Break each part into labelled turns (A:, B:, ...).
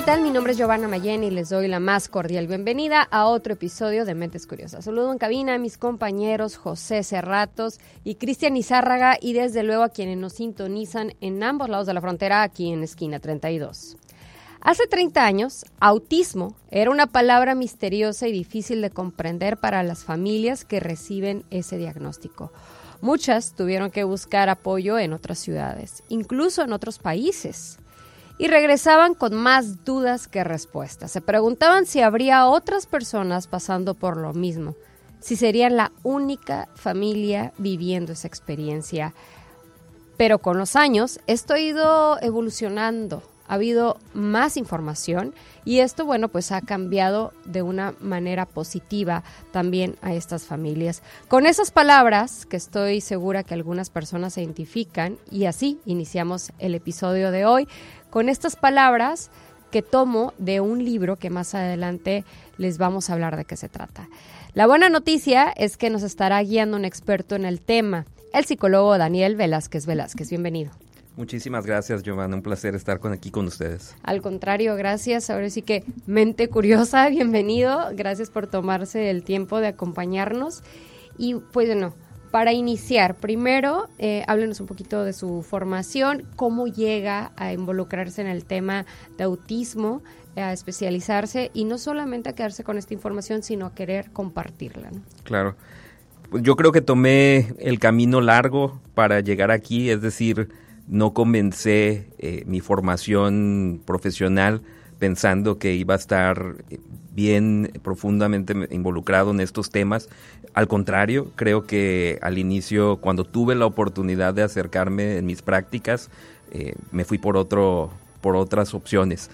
A: tal? Mi nombre es Giovanna Mayén y les doy la más cordial bienvenida a otro episodio de Mentes Curiosas. Saludo en cabina a mis compañeros José Cerratos y Cristian Izárraga y desde luego a quienes nos sintonizan en ambos lados de la frontera aquí en Esquina 32. Hace 30 años, autismo era una palabra misteriosa y difícil de comprender para las familias que reciben ese diagnóstico. Muchas tuvieron que buscar apoyo en otras ciudades, incluso en otros países. Y regresaban con más dudas que respuestas. Se preguntaban si habría otras personas pasando por lo mismo, si serían la única familia viviendo esa experiencia. Pero con los años esto ha ido evolucionando, ha habido más información y esto, bueno, pues ha cambiado de una manera positiva también a estas familias. Con esas palabras que estoy segura que algunas personas se identifican y así iniciamos el episodio de hoy. Con estas palabras que tomo de un libro que más adelante les vamos a hablar de qué se trata. La buena noticia es que nos estará guiando un experto en el tema, el psicólogo Daniel Velázquez. Bienvenido.
B: Muchísimas gracias, Giovanna. Un placer estar aquí con ustedes.
A: Al contrario, gracias. Ahora sí que mente curiosa, bienvenido. Gracias por tomarse el tiempo de acompañarnos. Y pues bueno, para iniciar, primero, háblenos un poquito de su formación, cómo llega a involucrarse en el tema de autismo, a especializarse y no solamente a quedarse con esta información, sino a querer compartirla, ¿no?
B: Claro. Pues yo creo que tomé el camino largo para llegar aquí, es decir, no comencé mi formación profesional pensando que iba a estar bien profundamente involucrado en estos temas. Al contrario, creo que al inicio, cuando tuve la oportunidad de acercarme en mis prácticas, me fui por otras opciones.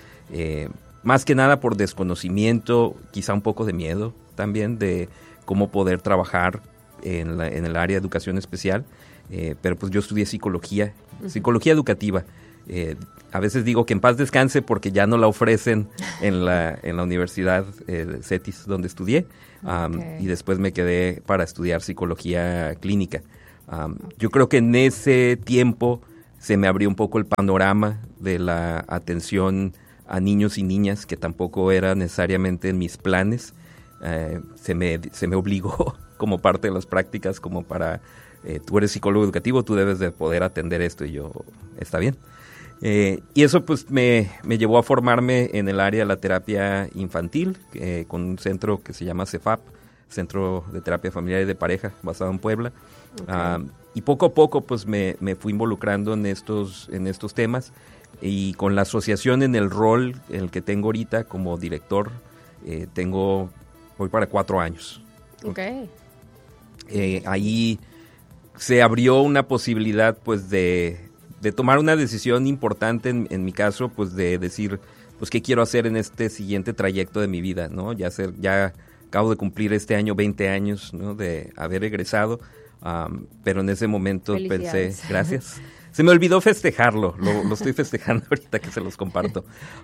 B: Más que nada por desconocimiento, quizá un poco de miedo también de cómo poder trabajar en el área de educación especial. Pero pues yo estudié psicología educativa. A veces digo que en paz descanse porque ya no la ofrecen en la universidad CETIS donde estudié. Y después me quedé para estudiar psicología clínica. Yo creo que en ese tiempo se me abrió un poco el panorama de la atención a niños y niñas, que tampoco era necesariamente en mis planes. Se me obligó como parte de las prácticas, como para, tú eres psicólogo educativo, tú debes de poder atender esto, y yo, está bien. Y eso pues me llevó a formarme en el área de la terapia infantil, con un centro que se llama CEFAP, Centro de Terapia Familiar y de Pareja, basado en Puebla. Okay. Y poco a poco pues me fui involucrando en estos temas, y con la asociación en el rol en el que tengo ahorita como director, voy para 4 años.
A: Okay.
B: Ahí se abrió una posibilidad pues de tomar una decisión importante en mi caso, pues de decir, pues qué quiero hacer en este siguiente trayecto de mi vida, ¿no? Ya acabo de cumplir este año 20 años, ¿no?, de haber egresado, pero en ese momento pensé, gracias. Se me olvidó festejarlo, lo estoy festejando ahorita que se los comparto.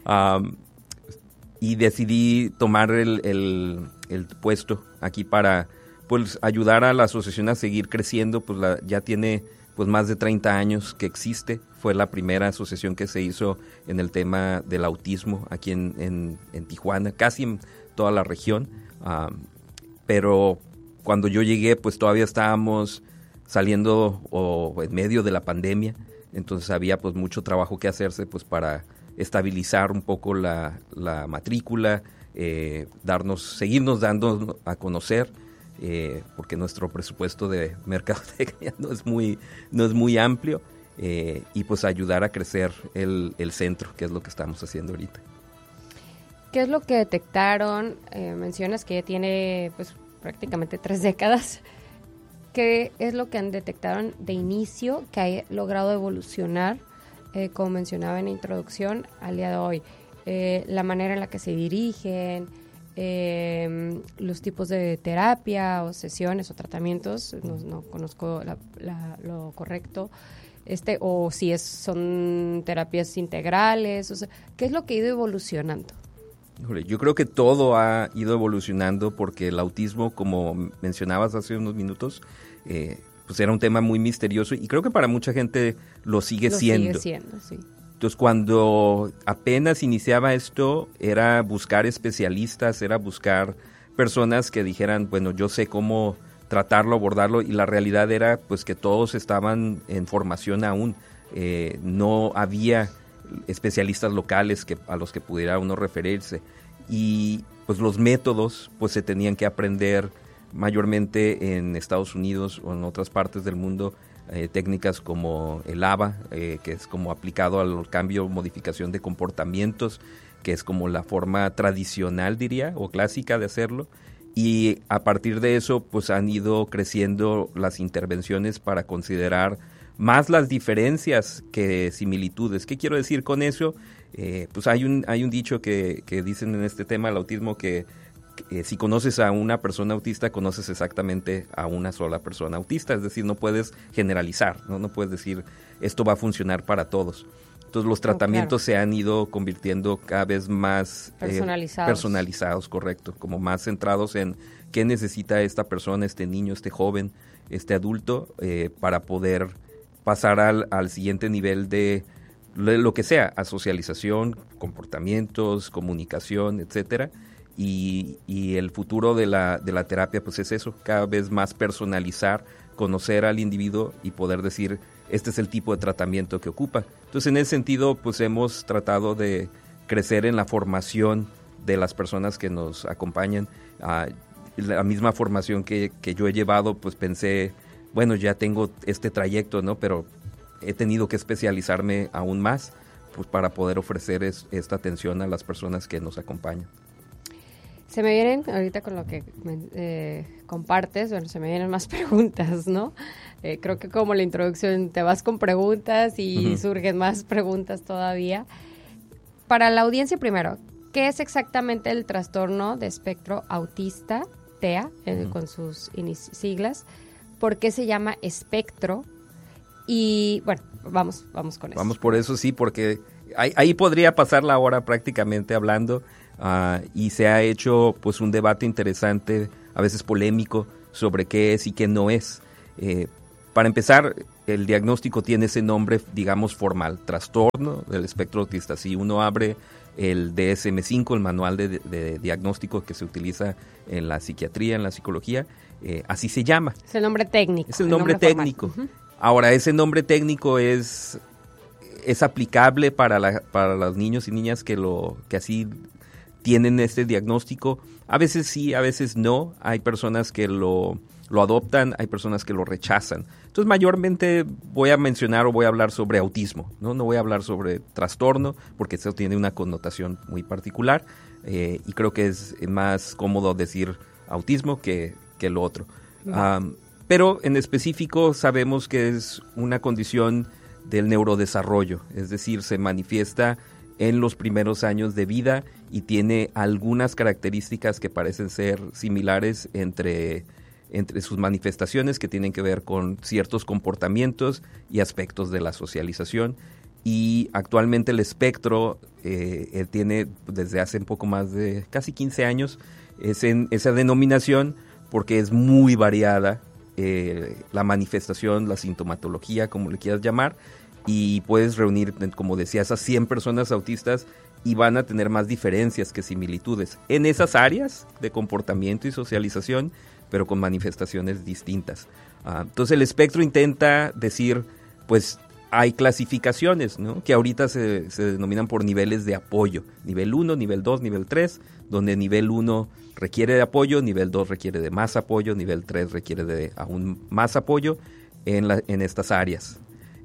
B: Y decidí tomar el puesto aquí para pues ayudar a la asociación a seguir creciendo. Pues ya tiene pues más de 30 años que existe. Fue la primera asociación que se hizo en el tema del autismo aquí en Tijuana, casi en toda la región. Pero cuando yo llegué, pues todavía estábamos saliendo o en medio de la pandemia. Entonces había pues mucho trabajo que hacerse pues para estabilizar un poco la matrícula, seguirnos dando a conocer, porque nuestro presupuesto de mercadotecnia no es muy amplio, y pues ayudar a crecer el centro, que es lo que estamos haciendo ahorita.
A: ¿Qué es lo que detectaron? Mencionas que ya tiene pues prácticamente 3 décadas. ¿Qué es lo que han detectado de inicio que ha logrado evolucionar, como mencionaba en la introducción, al día de hoy? La manera en la que se dirigen, los tipos de terapia o sesiones o tratamientos, no conozco lo correcto, o si son terapias integrales, o sea, ¿qué es lo que ha ido evolucionando?
B: Yo creo que todo ha ido evolucionando porque el autismo, como mencionabas hace unos minutos, pues era un tema muy misterioso y creo que para mucha gente lo sigue siendo.
A: Sí.
B: Entonces, cuando apenas iniciaba esto, era buscar especialistas, era buscar personas que dijeran, bueno, yo sé cómo tratarlo, abordarlo, y la realidad era pues que todos estaban en formación aún. No había especialistas locales a los que pudiera uno referirse, y pues los métodos pues se tenían que aprender mayormente en Estados Unidos o en otras partes del mundo, técnicas como el ABA, que es como aplicado al cambio, modificación de comportamientos, que es como la forma tradicional, diría, o clásica de hacerlo. Y a partir de eso, pues han ido creciendo las intervenciones para considerar más las diferencias que similitudes. ¿Qué quiero decir con eso? Pues hay un dicho que dicen en este tema del autismo que si conoces a una persona autista, conoces exactamente a una sola persona autista. Es decir, no puedes generalizar, no puedes decir esto va a funcionar para todos. Entonces los tratamientos se han ido convirtiendo cada vez más personalizados, correcto, como más centrados en qué necesita esta persona, este niño, este joven, este adulto, para poder pasar al siguiente nivel de lo que sea, a socialización, comportamientos, comunicación, etcétera. Y el futuro de la terapia pues es eso, cada vez más personalizar, conocer al individuo y poder decir, este es el tipo de tratamiento que ocupa. Entonces, en ese sentido, pues hemos tratado de crecer en la formación de las personas que nos acompañan. La misma formación que yo he llevado, pues pensé, bueno, ya tengo este trayecto, ¿no? Pero he tenido que especializarme aún más, pues para poder ofrecer esta atención a las personas que nos acompañan.
A: Se me vienen, ahorita con lo que compartes, bueno, se me vienen más preguntas, ¿no? Creo que como la introducción te vas con preguntas y surgen más preguntas todavía. Para la audiencia primero, ¿qué es exactamente el trastorno de espectro autista, TEA, con sus siglas? ¿Por qué se llama espectro? Y bueno, vamos con eso.
B: Vamos por eso, sí, porque ahí podría pasar la hora prácticamente hablando. Y se ha hecho pues un debate interesante, a veces polémico, sobre qué es y qué no es. Para empezar, el diagnóstico tiene ese nombre, digamos, formal, trastorno del espectro autista. Si uno abre el DSM-5, el manual de diagnóstico que se utiliza en la psiquiatría, en la psicología, así se llama.
A: Es el nombre técnico.
B: Es el nombre técnico. Ahora, ese nombre técnico es aplicable para los niños y niñas que así tienen este diagnóstico. A veces sí, a veces no. Hay personas que lo adoptan, hay personas que lo rechazan. Entonces, mayormente voy a mencionar o voy a hablar sobre autismo, ¿no? No voy a hablar sobre trastorno, porque eso tiene una connotación muy particular, y creo que es más cómodo decir autismo que lo otro. Pero en específico sabemos que es una condición del neurodesarrollo, es decir, se manifiesta en los primeros años de vida y tiene algunas características que parecen ser similares entre sus manifestaciones, que tienen que ver con ciertos comportamientos y aspectos de la socialización. Y actualmente el espectro tiene desde hace un poco más de casi 15 años esa denominación, porque es muy variada la manifestación, la sintomatología, como le quieras llamar, y puedes reunir, como decía, esas 100 personas autistas y van a tener más diferencias que similitudes en esas áreas de comportamiento y socialización, pero con manifestaciones distintas. Entonces el espectro intenta decir, pues hay clasificaciones, ¿no? Que ahorita se denominan por niveles de apoyo. Nivel 1, nivel 2, nivel 3, donde nivel 1 requiere de apoyo, nivel 2 requiere de más apoyo, nivel 3 requiere de aún más apoyo en estas áreas.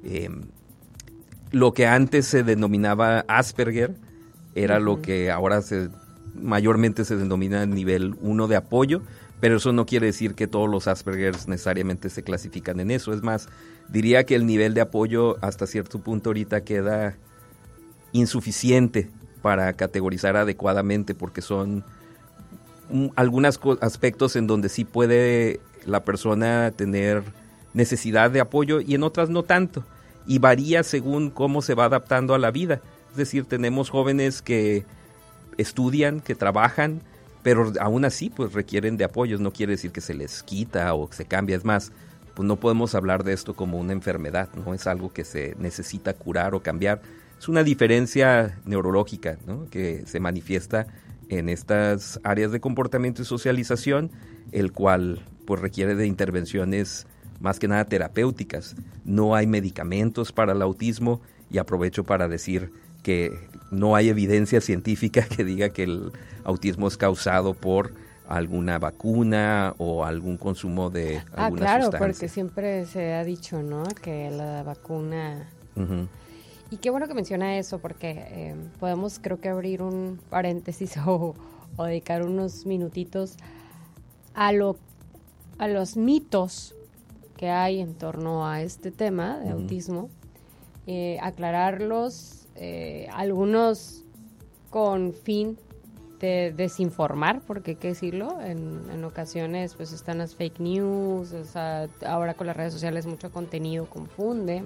B: Lo que antes se denominaba Asperger era lo que ahora mayormente se denomina nivel 1 de apoyo, pero eso no quiere decir que todos los Aspergers necesariamente se clasifican en eso. Es más, diría que el nivel de apoyo hasta cierto punto ahorita queda insuficiente para categorizar adecuadamente, porque son algunos aspectos en donde sí puede la persona tener necesidad de apoyo y en otras no tanto. Y varía según cómo se va adaptando a la vida. Es decir, tenemos jóvenes que estudian, que trabajan, pero aún así pues requieren de apoyos. No quiere decir que se les quita o que se cambia. Es más, pues no podemos hablar de esto como una enfermedad, no es algo que se necesita curar o cambiar. Es una diferencia neurológica, ¿no? Que se manifiesta en estas áreas de comportamiento y socialización, el cual pues requiere de intervenciones más que nada terapéuticas. No hay medicamentos para el autismo, y aprovecho para decir que no hay evidencia científica que diga que el autismo es causado por alguna vacuna o algún consumo de alguna
A: claro,
B: sustancia.
A: Porque siempre se ha dicho, ¿no? Que la vacuna... Uh-huh. Y qué bueno que menciona eso, porque podemos, creo que, abrir un paréntesis o dedicar unos minutitos a los mitos que hay en torno a este tema de autismo, aclararlos, algunos con fin de desinformar, porque hay que decirlo, en ocasiones pues están las fake news, o sea, ahora con las redes sociales mucho contenido confunde.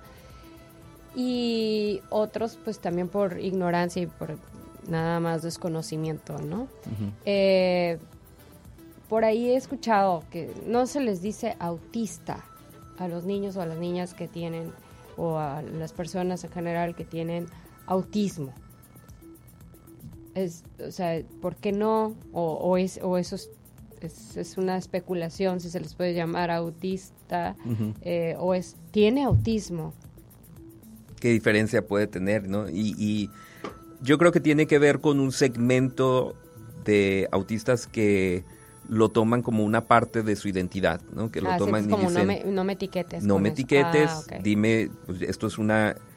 A: Y otros pues también por ignorancia y por nada más desconocimiento, ¿no? Por ahí he escuchado que no se les dice autista a los niños o a las niñas que tienen, o a las personas en general que tienen autismo. O sea, ¿por qué no? O eso es una especulación, si se les puede llamar autista, tiene autismo.
B: ¿Qué diferencia puede tener, no? Y yo creo que tiene que ver con un segmento de autistas que lo toman como una parte de su identidad, ¿no? Que lo toman
A: y
B: como
A: dicen, no me etiquetes.
B: No me etiquetes, okay. Dime, pues, esto es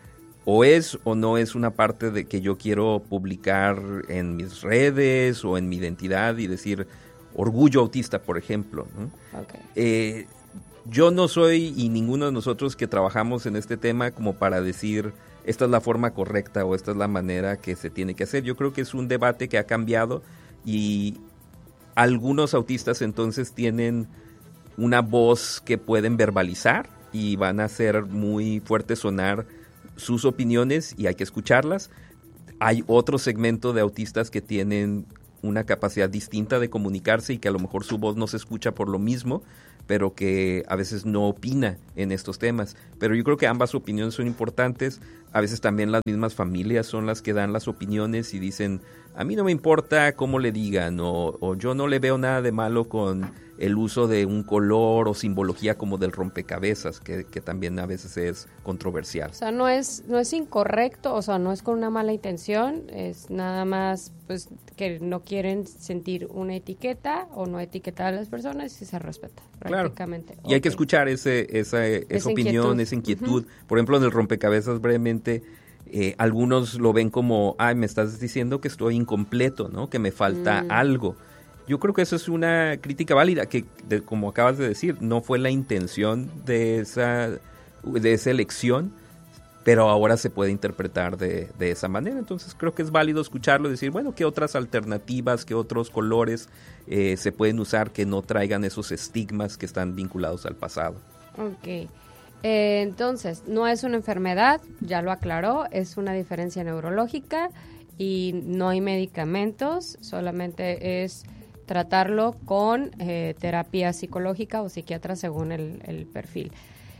B: o es o no es una parte de que yo quiero publicar en mis redes o en mi identidad y decir orgullo autista, por ejemplo, ¿no? Okay. Yo no soy, y ninguno de nosotros que trabajamos en este tema, como para decir esta es la forma correcta o esta es la manera que se tiene que hacer. Yo creo que es un debate que ha cambiado, y algunos autistas entonces tienen una voz que pueden verbalizar y van a hacer muy fuerte sonar sus opiniones y hay que escucharlas. Hay otro segmento de autistas que tienen una capacidad distinta de comunicarse y que a lo mejor su voz no se escucha por lo mismo, pero que a veces no opina en estos temas. Pero yo creo que ambas opiniones son importantes. A veces también las mismas familias son las que dan las opiniones y dicen, a mí no me importa cómo le digan, o yo no le veo nada de malo con el uso de un color o simbología como del rompecabezas, que también a veces es controversial.
A: O sea, no es incorrecto, o sea, no es con una mala intención, es nada más pues que no quieren sentir una etiqueta o no etiquetar a las personas y se respeta prácticamente.
B: Claro. Y hay que escuchar esa opinión, esa inquietud. Por ejemplo, en el rompecabezas, brevemente, algunos lo ven como, me estás diciendo que estoy incompleto, ¿no? Que me falta algo. Yo creo que eso es una crítica válida, que como acabas de decir, no fue la intención de esa elección, pero ahora se puede interpretar de esa manera. Entonces creo que es válido escucharlo y decir, bueno, ¿qué otras alternativas, qué otros colores se pueden usar que no traigan esos estigmas que están vinculados al pasado?
A: Ok. Entonces, no es una enfermedad, ya lo aclaró, es una diferencia neurológica y no hay medicamentos, solamente es tratarlo con terapia psicológica o psiquiatra según el perfil.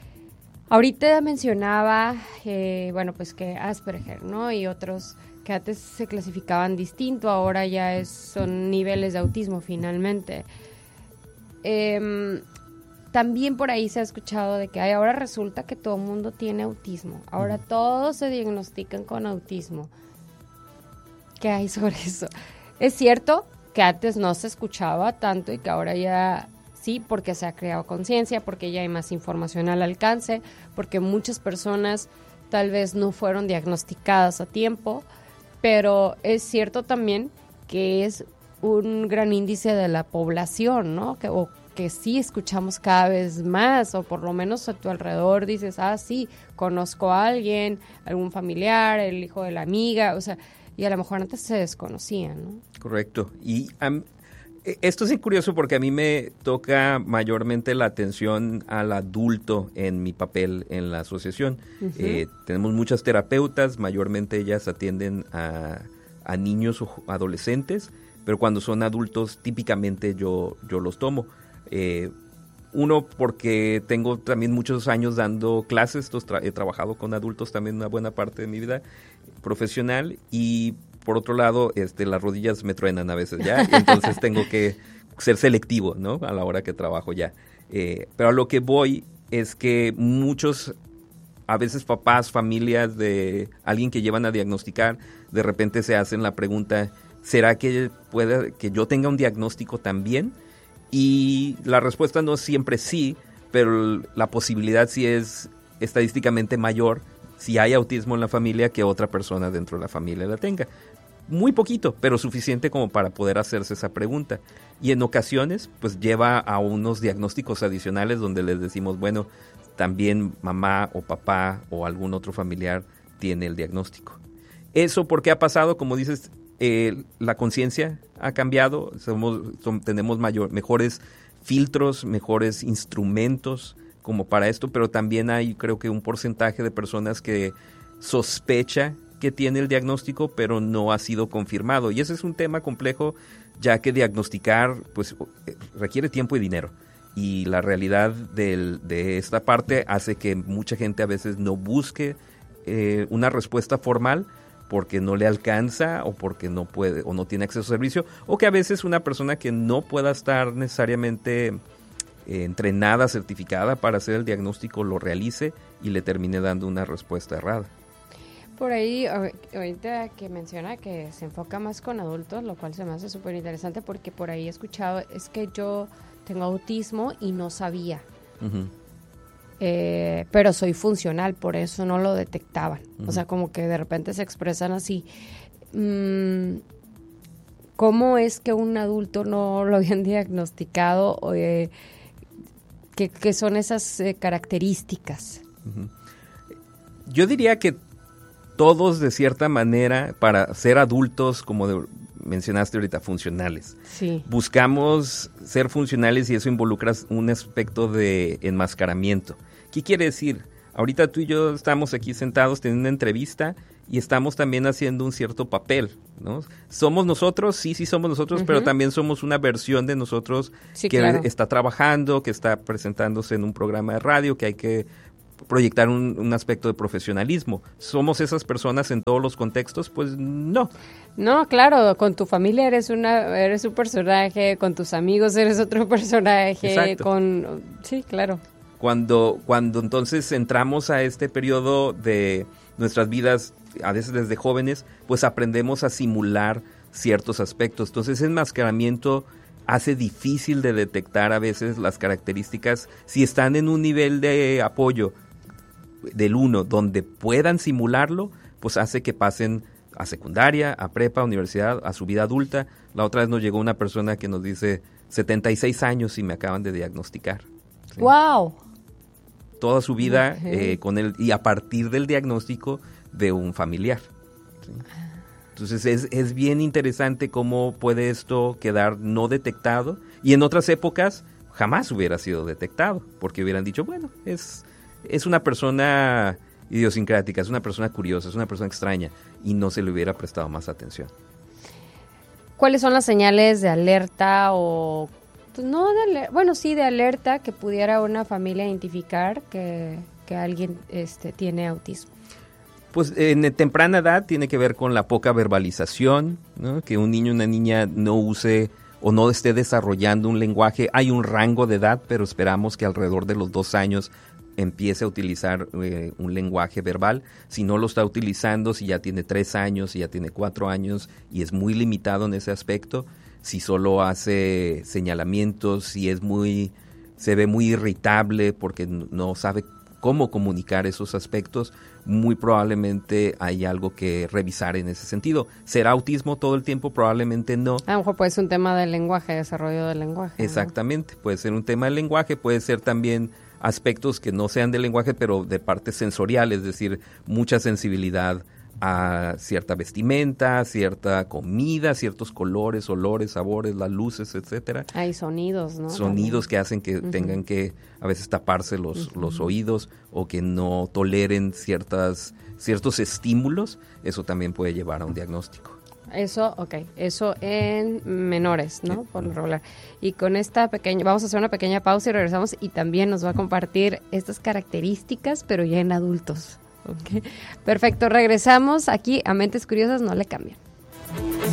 A: Ahorita mencionaba, pues que Asperger, ¿no? Y otros que antes se clasificaban distinto, ahora ya son niveles de autismo finalmente. También por ahí se ha escuchado de que ahora resulta que todo el mundo tiene autismo. Ahora todos se diagnostican con autismo. ¿Qué hay sobre eso? Es cierto que antes no se escuchaba tanto y que ahora ya sí, porque se ha creado conciencia, porque ya hay más información al alcance, porque muchas personas tal vez no fueron diagnosticadas a tiempo, pero es cierto también que es un gran índice de la población, ¿no? Que sí escuchamos cada vez más, o por lo menos a tu alrededor dices, sí, conozco a alguien, algún familiar, el hijo de la amiga, o sea, y a lo mejor antes se desconocían, ¿no? Correcto.
B: Y esto es curioso porque a mí me toca mayormente la atención al adulto en mi papel en la asociación. Tenemos muchas terapeutas, mayormente ellas atienden a niños o adolescentes, pero cuando son adultos típicamente yo los tomo. Uno, porque tengo también muchos años dando clases, he trabajado con adultos también una buena parte de mi vida, profesional y por otro lado, las rodillas me truenan a veces ya, y entonces tengo que ser selectivo, ¿no? A la hora que trabajo ya. Pero a lo que voy es que muchos, a veces papás, familias de alguien que llevan a diagnosticar, de repente se hacen la pregunta, ¿será que puede que yo tenga un diagnóstico también? Y la respuesta no es siempre sí, pero la posibilidad sí es estadísticamente mayor si hay autismo en la familia que otra persona dentro de la familia la tenga. Muy poquito, pero suficiente como para poder hacerse esa pregunta. Y en ocasiones, pues lleva a unos diagnósticos adicionales donde les decimos, bueno, también mamá o papá o algún otro familiar tiene el diagnóstico. ¿Eso por qué ha pasado? Como dices, la conciencia ha cambiado, tenemos mejores filtros, mejores instrumentos como para esto, pero también hay, creo que un porcentaje de personas que sospecha que tiene el diagnóstico, pero no ha sido confirmado. Y ese es un tema complejo, ya que diagnosticar pues requiere tiempo y dinero. Y la realidad de esta parte hace que mucha gente a veces no busque una respuesta formal porque no le alcanza o porque no puede o no tiene acceso a servicio, o que a veces una persona que no pueda estar necesariamente entrenada, certificada para hacer el diagnóstico lo realice y le termine dando una respuesta errada.
A: Por ahí, ahorita que menciona que se enfoca más con adultos, lo cual se me hace súper interesante porque por ahí he escuchado, es que yo tengo autismo y no sabía, pero soy funcional, por eso no lo detectaban. O sea, como que de repente se expresan así. ¿Cómo es que un adulto no lo habían diagnosticado? ¿Qué son esas características?
B: Yo diría que todos, de cierta manera, para ser adultos, como mencionaste ahorita, funcionales.
A: Sí.
B: Buscamos ser funcionales y eso involucra un aspecto de enmascaramiento. ¿Qué quiere decir? Ahorita tú y yo estamos aquí sentados teniendo una entrevista y estamos también haciendo un cierto papel, ¿no? ¿Somos nosotros? Sí somos nosotros, pero también somos una versión de nosotros que está trabajando, que está presentándose en un programa de radio, que hay que proyectar un aspecto de profesionalismo. ¿Somos esas personas en todos los contextos? Pues no.
A: No, claro, con tu familia eres un personaje, con tus amigos eres otro personaje.
B: Exacto.
A: Sí, claro.
B: Cuando entonces entramos a este periodo de nuestras vidas, a veces desde jóvenes, pues aprendemos a simular ciertos aspectos. Entonces, el enmascaramiento hace difícil de detectar a veces las características. Si están en un nivel de apoyo del 1 donde puedan simularlo, pues hace que pasen a secundaria, a prepa, a universidad, a su vida adulta. La otra vez nos llegó una persona que nos dice 76 años y me acaban de diagnosticar. ¿Sí?
A: ¡Wow!
B: Toda su vida con él y a partir del diagnóstico de un familiar. ¿Sí? Entonces es bien interesante cómo puede esto quedar no detectado y en otras épocas jamás hubiera sido detectado porque hubieran dicho, bueno, es una persona idiosincrática, es una persona curiosa, es una persona extraña y no se le hubiera prestado más atención.
A: ¿Cuáles son las señales de alerta o de alerta que pudiera una familia identificar que alguien tiene autismo?
B: Pues en temprana edad tiene que ver con la poca verbalización, ¿no? Que un niño o una niña no use o no esté desarrollando un lenguaje. Hay un rango de edad, pero esperamos que alrededor de los 2 años empiece a utilizar un lenguaje verbal. Si no lo está utilizando, si ya tiene 3 años, si ya tiene 4 años y es muy limitado en ese aspecto, si solo hace señalamientos, si se ve muy irritable porque no sabe cómo comunicar esos aspectos, muy probablemente hay algo que revisar en ese sentido. ¿Será autismo todo el tiempo? Probablemente no.
A: A lo mejor puede ser un tema del lenguaje, desarrollo del lenguaje.
B: Exactamente, ¿no? Puede ser un tema del lenguaje, puede ser también aspectos que no sean del lenguaje, pero de parte sensorial, es decir, mucha sensibilidad a cierta vestimenta, cierta comida, ciertos colores, olores, sabores, las luces, etcétera.
A: Hay sonidos, ¿no?
B: Sonidos que hacen que tengan que a veces taparse los oídos o que no toleren ciertos estímulos. Eso también puede llevar a un diagnóstico.
A: Eso en menores, ¿no? Por lo regular. Y con vamos a hacer una pequeña pausa y regresamos y también nos va a compartir estas características, pero ya en adultos. Okay. Perfecto, regresamos aquí a Mentes Curiosas, no le cambien.